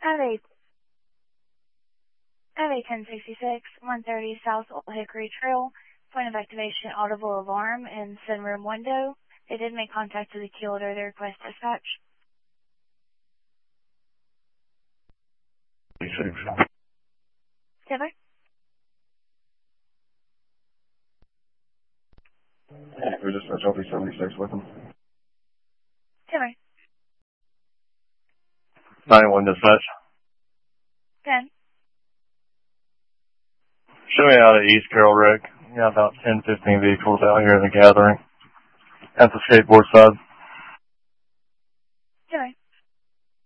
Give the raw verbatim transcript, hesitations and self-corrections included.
Have a, have a ten sixty-six, one thirty South Old Hickory Trail, point of activation audible alarm in sunroom window. They did make contact to the key holder. They request dispatch. Taylor? Hey, we're just at L P seventy-six with them. Taylor? ninety-one dispatch. ten. Show me out at East Carroll Rick. We got about ten, fifteen vehicles out here in the gathering. At the skateboard side.